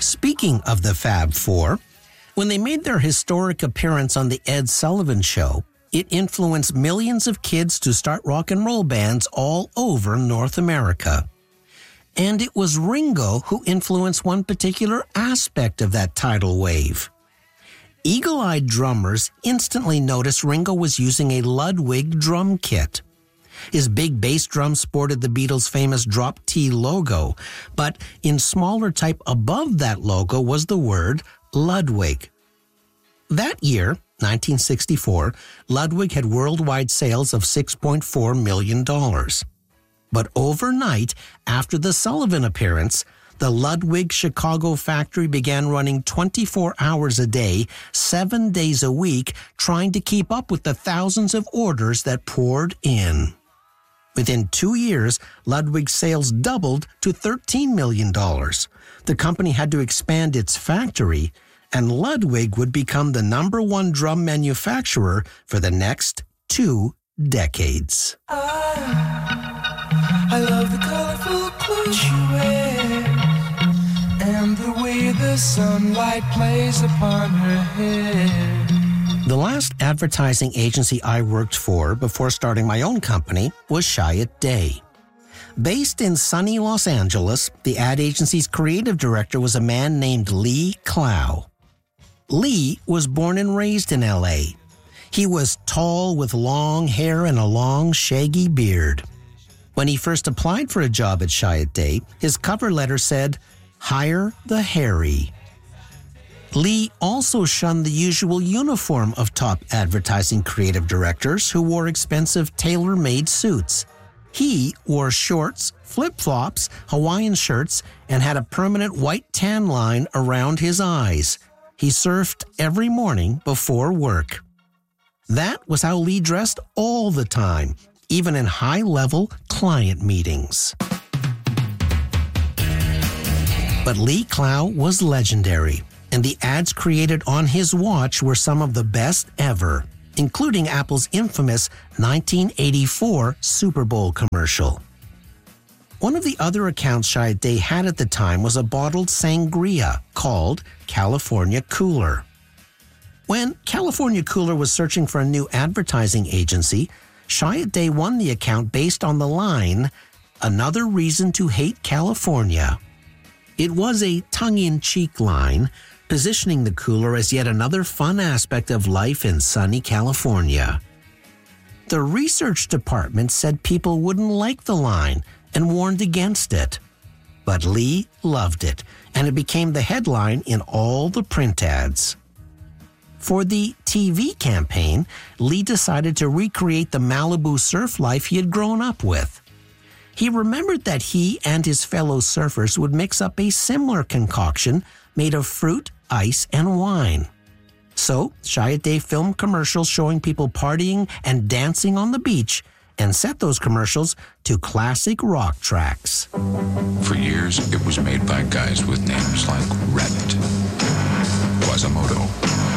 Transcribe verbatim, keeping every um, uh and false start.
Speaking of the Fab Four, when they made their historic appearance on The Ed Sullivan Show, it influenced millions of kids to start rock and roll bands all over North America. And it was Ringo who influenced one particular aspect of that tidal wave. Eagle-eyed drummers instantly noticed Ringo was using a Ludwig drum kit. His big bass drum sported the Beatles' famous drop T logo, but in smaller type above that logo was the word Ludwig. That year, nineteen sixty-four, Ludwig had worldwide sales of six point four million dollars. But overnight, after the Sullivan appearance, the Ludwig Chicago factory began running twenty-four hours a day, seven days a week, trying to keep up with the thousands of orders that poured in. Within two years, Ludwig's sales doubled to thirteen million dollars. The company had to expand its factory, and Ludwig would become the number one drum manufacturer for the next two decades. I, I love the colorful clothes you wear and the way the sunlight plays upon her hair. The last advertising agency I worked for before starting my own company was Chiat Day. Based in sunny Los Angeles, the ad agency's creative director was a man named Lee Clow. Lee was born and raised in L A. He was tall with long hair and a long, shaggy beard. When he first applied for a job at Chiat Day, his cover letter said, "Hire the hairy." Lee also shunned the usual uniform of top advertising creative directors who wore expensive tailor-made suits. He wore shorts, flip-flops, Hawaiian shirts, and had a permanent white tan line around his eyes. He surfed every morning before work. That was how Lee dressed all the time, even in high-level client meetings. But Lee Clow was legendary, and the ads created on his watch were some of the best ever, including Apple's infamous nineteen eighty-four Super Bowl commercial. One of the other accounts Chiat Day had at the time was a bottled sangria called California Cooler. When California Cooler was searching for a new advertising agency, Chiat Day won the account based on the line, "Another reason to hate California." It was a tongue-in-cheek line, positioning the cooler as yet another fun aspect of life in sunny California. The research department said people wouldn't like the line and warned against it. But Lee loved it, and it became the headline in all the print ads. For the T V campaign, Lee decided to recreate the Malibu surf life he had grown up with. He remembered that he and his fellow surfers would mix up a similar concoction made of fruit, ice, and wine. So, Chiat Day filmed commercials showing people partying and dancing on the beach and set those commercials to classic rock tracks. For years, it was made by guys with names like Rabbit, Quasimodo,